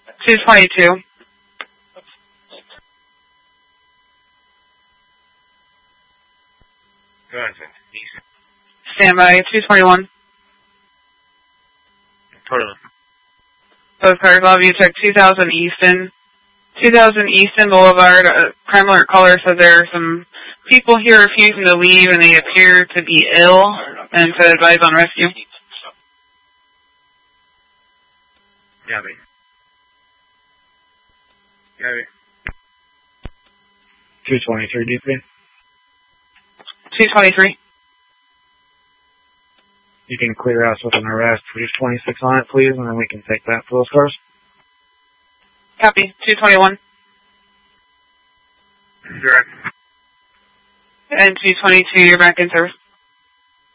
222. Standby, 221. Both cars, love you, check 2000 Easton. 2000 Easton Boulevard, crime alert caller says there are some people here refusing to leave and they appear to be ill and to advise on rescue. Copy. 223 DP. 223. You can clear us with an arrest for just 26 on it, please, and then we can take that for those cars. Copy. 221. Direct. And 222, you're back in service.